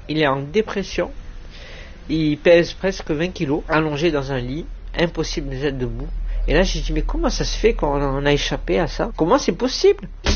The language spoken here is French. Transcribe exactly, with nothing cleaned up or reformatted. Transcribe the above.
il est en dépression, il pèse presque vingt kilos, allongé dans un lit, impossible de se mettre debout. Et là j'ai dit mais comment ça se fait qu'on a échappé à ça? Comment c'est possible?